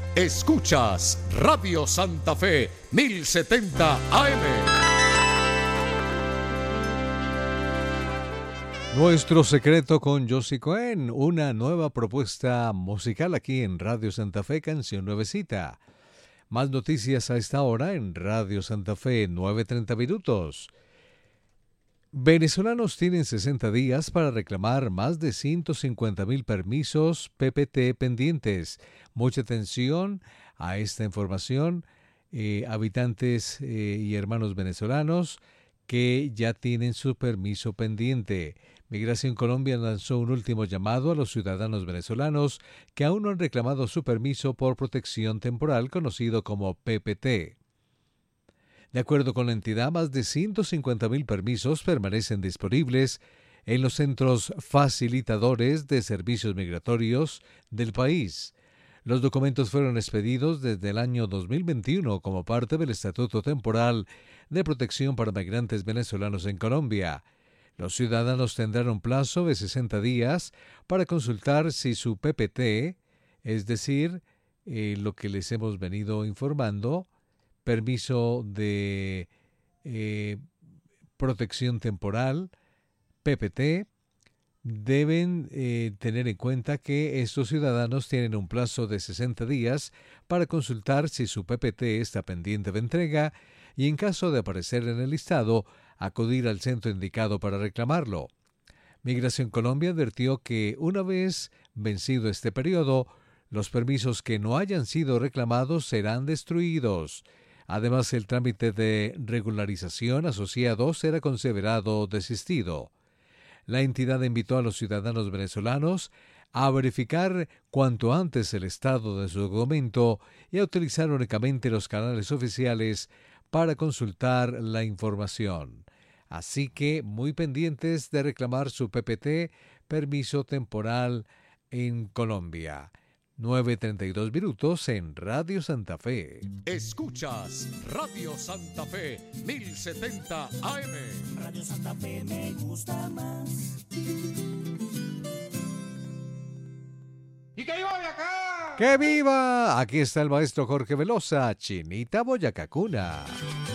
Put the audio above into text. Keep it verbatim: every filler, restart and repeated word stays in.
Escuchas Radio Santa Fe mil setenta A M. Nuestro secreto con Josie Cohen, una nueva propuesta musical aquí en Radio Santa Fe, canción nuevecita. Más noticias a esta hora en Radio Santa Fe, nueve treinta minutos. Venezolanos tienen sesenta días para reclamar más de ciento cincuenta mil permisos P P T pendientes. Mucha atención a esta información, eh, habitantes eh, y hermanos venezolanos que ya tienen su permiso pendiente. Migración Colombia lanzó un último llamado a los ciudadanos venezolanos que aún no han reclamado su permiso por protección temporal, conocido como P P T. De acuerdo con la entidad, más de ciento cincuenta mil permisos permanecen disponibles en los centros facilitadores de servicios migratorios del país. Los documentos fueron expedidos desde el año dos mil veintiuno como parte del Estatuto Temporal de Protección para Migrantes Venezolanos en Colombia. Los ciudadanos tendrán un plazo de sesenta días para consultar si su P P T, es decir, eh, lo que les hemos venido informando, permiso de eh, protección temporal, P P T, deben eh, tener en cuenta que estos ciudadanos tienen un plazo de sesenta días para consultar si su P P T está pendiente de entrega y, en caso de aparecer en el listado, acudir al centro indicado para reclamarlo. Migración Colombia advirtió que una vez vencido este periodo, los permisos que no hayan sido reclamados serán destruidos. Además, el trámite de regularización asociado será considerado desistido. La entidad invitó a los ciudadanos venezolanos a verificar cuanto antes el estado de su documento y a utilizar únicamente los canales oficiales para consultar la información. Así que muy pendientes de reclamar su P P T, permiso temporal en Colombia. nueve treinta y dos minutos en Radio Santa Fe. Escuchas Radio Santa Fe mil setenta A M. Radio Santa Fe me gusta más. ¡Y que viva Boyacá! ¡Que viva! Aquí está el maestro Jorge Velosa, Chinita Boyacá Cuna.